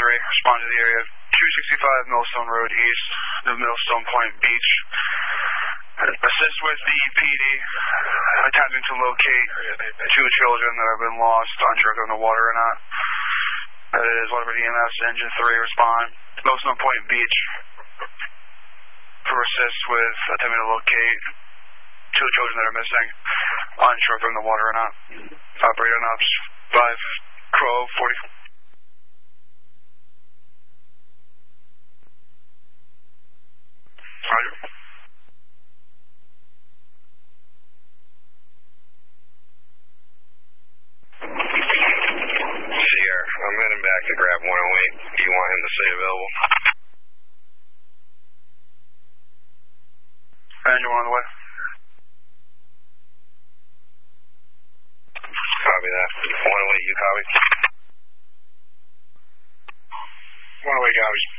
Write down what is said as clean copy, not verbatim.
respond to the area. 265 Millstone Road east of Millstone Point Beach. Assist with the PD, attempting to locate 2 children that have been lost, unsure if they're in the water or not. That is Waterford EMS, Engine 3, respond. Millstone Point Beach. For assist with attempting to locate 2 children that are missing, unsure if they're in the water or not. Operator on ops 5, Crow 40. Roger. Sierra, I'm heading back to grab 108. Do you want him to stay available? Engine 1 on the way. Copy that. 108, you copy? 108 copies.